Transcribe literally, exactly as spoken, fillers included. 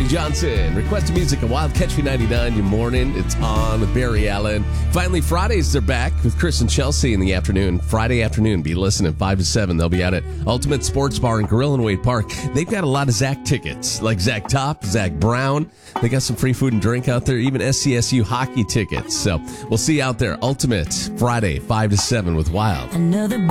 Rodney Johnson. Requested music at Wild Catch Me ninety-nine. Good morning. It's on with Barry Allen. Finally, Fridays, they're back with Chris and Chelsea in the afternoon. Friday afternoon, be listening five to seven. They'll be out at Ultimate Sports Bar in Gorilla and Wade Park. They've got a lot of Zach tickets, like Zach Top, Zach Brown. They got some free food and drink out there, even S C S U hockey tickets. So we'll see you out there. Ultimate, Friday, five to seven with Wild. Another